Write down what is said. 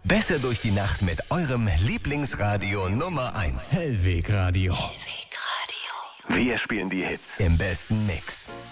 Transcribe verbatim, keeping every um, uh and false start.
Besser durch die Nacht mit eurem Lieblingsradio Nummer eins. Hellweg Radio. Wir spielen die Hits im besten Mix.